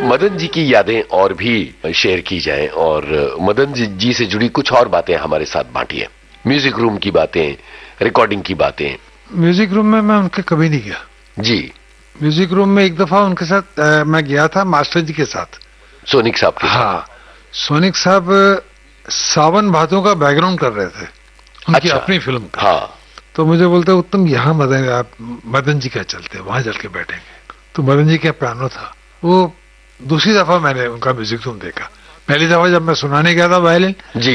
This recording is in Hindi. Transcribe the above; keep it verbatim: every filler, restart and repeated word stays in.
मदन जी की यादें और भी शेयर की जाएं और मदन जी से जुड़ी कुछ और बातें हमारे साथ बांटिए। म्यूजिक रूम की बातें, रिकॉर्डिंग की बातें। म्यूजिक रूम में मैं उनके कभी नहीं गया जी। म्यूजिक रूम में एक दफा उनके साथ आ, मैं गया था मास्टर जी के साथ, सोनिक साहब के साथ। हाँ, सोनिक साहब सावन भादों का बैकग्राउंड कर रहे थे उनकी अच्छा। अपनी फिल्म का। हाँ। तो मुझे बोलते उत्तम यहाँ मदन आप मदन जी क्या चलते वहां चल के बैठेंगे। तो मदन जी का पियानो था। वो दूसरी दफा मैंने उनका म्यूजिक रूम देखा। पहली दफा जब मैं सुनाने गया था वायलिन, जी।